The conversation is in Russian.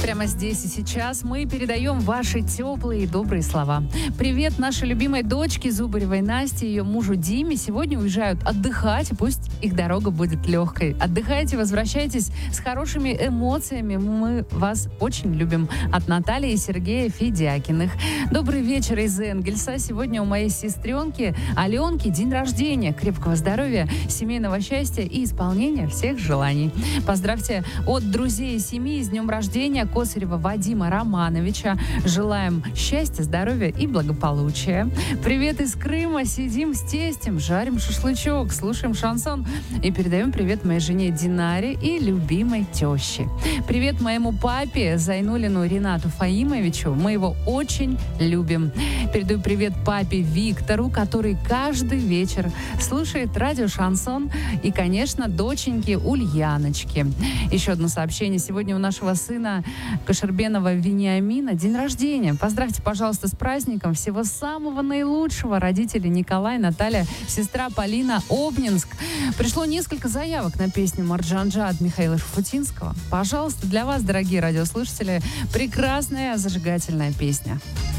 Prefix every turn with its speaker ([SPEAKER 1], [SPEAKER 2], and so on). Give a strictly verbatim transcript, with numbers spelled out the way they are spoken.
[SPEAKER 1] Прямо здесь и сейчас мы передаем ваши теплые и добрые слова. Привет нашей любимой дочке Зубаревой Насте и ее мужу Диме. Сегодня уезжают отдыхать, и пусть их дорога будет легкой. Отдыхайте, возвращайтесь с хорошими эмоциями. Мы вас очень любим. От Натальи и Сергея Федякиных. Добрый вечер из Энгельса. Сегодня у моей сестренки Аленки день рождения. Крепкого здоровья, семейного счастья и исполнения всех желаний. Поздравьте от друзей и семьи с днем рождения Косарева Вадима Романовича. Желаем счастья, здоровья и благополучия. Привет из Крыма. Сидим с тестем, жарим шашлычок, слушаем шансон и передаем привет моей жене Динаре и любимой теще. Привет моему папе Зайнулину Ринату Фаимовичу. Мы его очень любим. Передаю привет папе Виктору, который каждый вечер слушает радио «Шансон». И, конечно, доченьке Ульяночке. Еще одно сообщение. Сегодня у нашего сына Кашербенова Вениамина день рождения. Поздравьте, пожалуйста, с праздником. Всего самого наилучшего. Родители Николай, Наталья, сестра Полина, Обнинск. Пришло несколько заявок на песню «Марджанджа» от Михаила Шафутинского. Пожалуйста, для вас, дорогие радиослушатели, прекрасная зажигательная песня.